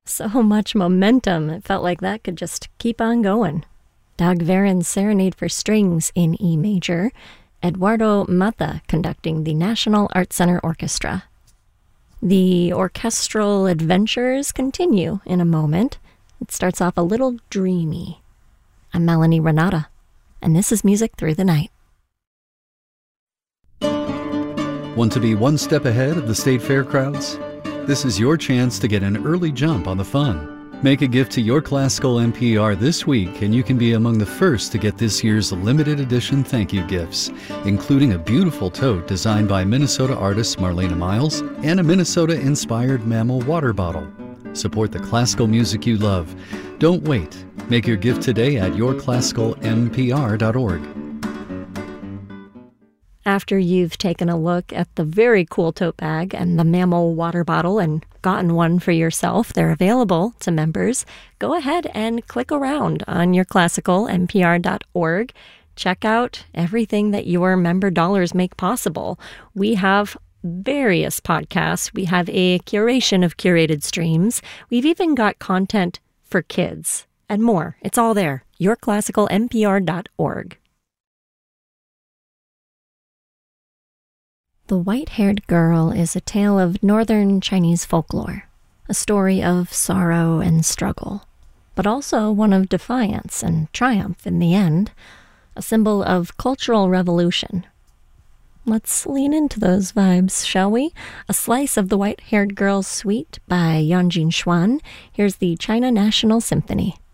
So much momentum, it felt like that could just keep on going. Dag Veren's Serenade for Strings in E major, Eduardo Mata conducting the National Art Center Orchestra. The orchestral adventures continue in a moment. It starts off a little dreamy. I'm Melanie Renata, and this is Music Through the Night. Want to be one step ahead of the state fair crowds? This is your chance to get an early jump on the fun. Make a gift to Your Classical NPR this week, and you can be among the first to get this year's limited edition thank you gifts, including a beautiful tote designed by Minnesota artist Marlena Miles and a Minnesota-inspired mammal water bottle. Support the classical music you love. Don't wait. Make your gift today at yourclassicalnpr.org. After you've taken a look at the very cool tote bag and the mammal water bottle and gotten one for yourself, they're available to members. Go ahead and click around on yourclassicalnpr.org. Check out everything that your member dollars make possible. We have various podcasts. We have a curation of curated streams. We've even got content for kids and more. It's all there. yourclassicalnpr.org. The White-Haired Girl is a tale of northern Chinese folklore, a story of sorrow and struggle, but also one of defiance and triumph in the end, a symbol of cultural revolution. Let's lean into those vibes, shall we? A slice of the White-Haired Girl's Suite by Yanjin Xuan. Here's the China National Symphony.